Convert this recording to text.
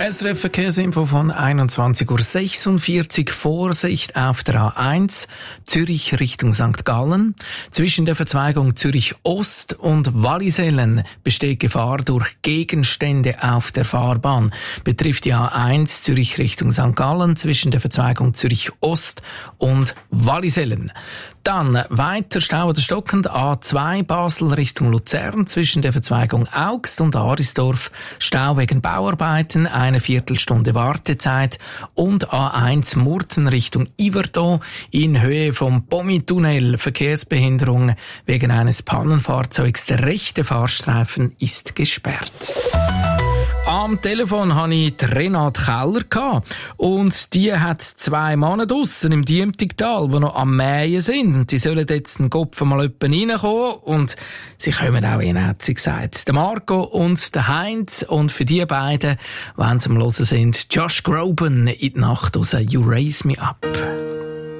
SRF Verkehrsinfo von 21:46 Uhr. Vorsicht auf der A1 Zürich Richtung St. Gallen. Zwischen der Verzweigung Zürich Ost und Wallisellen besteht Gefahr durch Gegenstände auf der Fahrbahn. Betrifft die A1 Zürich Richtung St. Gallen zwischen der Verzweigung Zürich Ost und Wallisellen. Dann weiter Stau oder stockend A2 Basel Richtung Luzern zwischen der Verzweigung Augst und Arisdorf. Stau wegen Bauarbeiten, eine Viertelstunde Wartezeit. Und A1 Murten Richtung Yverdon in Höhe vom Pommi-Tunnel. Verkehrsbehinderung wegen eines Pannenfahrzeugs. Der rechte Fahrstreifen ist gesperrt. Am Telefon hatte ich Renate Keller und die hat 2 Männer draussen im Diemtigtal, die noch am Mähen sind. Und die sollen jetzt den Kopf mal reinkommen und sie kommen auch hin, hat sie gesagt. Der Marco und der Heinz und für die beiden, wenn sie am Hören sind, Josh Groban in die Nacht raus, You Raise Me Up.